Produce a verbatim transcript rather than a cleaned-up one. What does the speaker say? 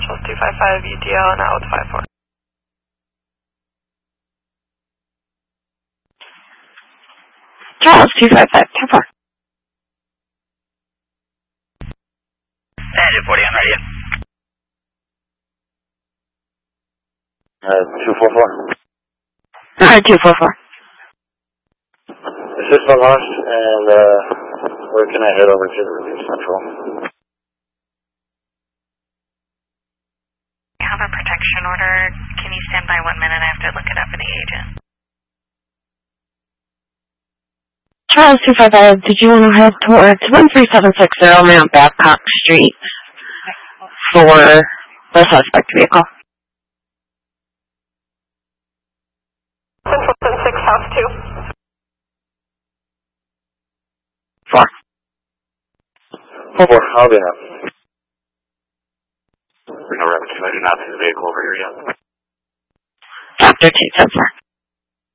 Charles two five five U T L and out with five four. Charles two five five, ten four. Engine forty on radio. Uh, two four four. Alright, two four four. Assistant launched, and uh, where can I head over to the relief central? I have a protection order. Can you stand by one minute? I have to look it up for the agent. Charles two five five, did you want to head towards one three seven six zero Mount Babcock Street for the suspect vehicle? Central ten six, house two. Four. Four four, I'll be now. Reno Rapid two, I do not see the vehicle over here yet. Chapter two, ten four.